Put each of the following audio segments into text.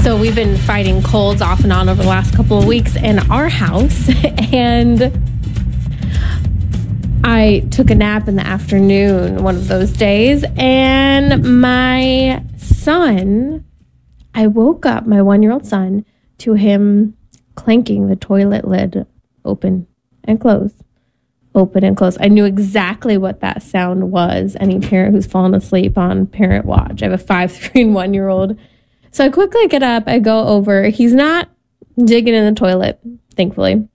So we've been fighting colds off and on over the last couple of weeks in our house. And I took a nap in the afternoon one of those days. And my son, I woke up my 1-year-old son to him clanking the toilet lid open and close, open and close. I knew exactly what that sound was. Any parent who's fallen asleep on Parent Watch. I have a 5, 3, and 1-year-old. So I quickly get up, I go over. He's not digging in the toilet, thankfully.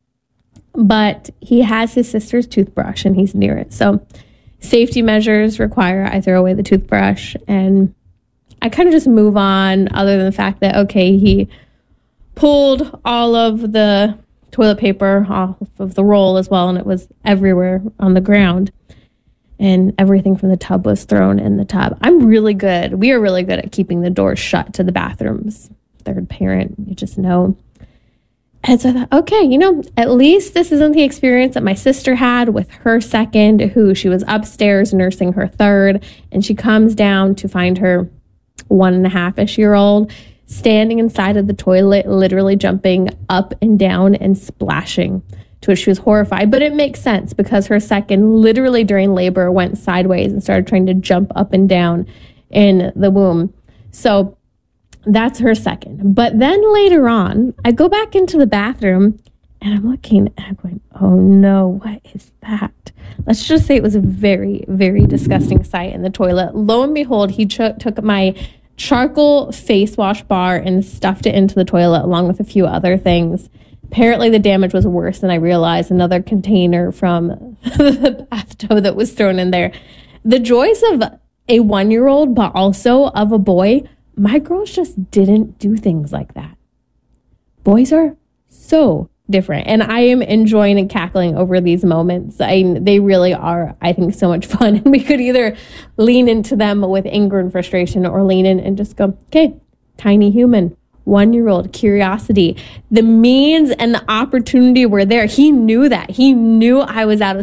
But he has his sister's toothbrush and he's near it. So safety measures require I throw away the toothbrush and I kind of just move on, other than the fact that, okay, he pulled all of the toilet paper off of the roll as well, and it was everywhere on the ground. And everything from the tub was thrown in the tub. We are really good at keeping the doors shut to the bathrooms. Third parent, you just know. And so I thought, okay, at least this isn't the experience that my sister had with her second, who she was upstairs nursing her third. And she comes down to find her 1.5-ish-year-old standing inside of the toilet, literally jumping up and down and splashing, to which she was horrified. But it makes sense because her second, literally during labor, went sideways and started trying to jump up and down in the womb. So that's her second. But then later on, I go back into the bathroom and I'm looking and I'm going, oh no, what is that? Let's just say it was a very, very disgusting sight in the toilet. Lo and behold, he took my charcoal face wash bar and stuffed it into the toilet along with a few other things. Apparently the damage was worse than I realized. Another container from the bathtub that was thrown in there. The joys of a 1-year-old, but also of a boy. My girls just didn't do things like that. Boys are so different. And I am enjoying and cackling over these moments. They really are, I think, so much fun. And we could either lean into them with anger and frustration or lean in and just go, okay, tiny human, 1-year-old, curiosity. The means and the opportunity were there. He knew that. He knew I was out of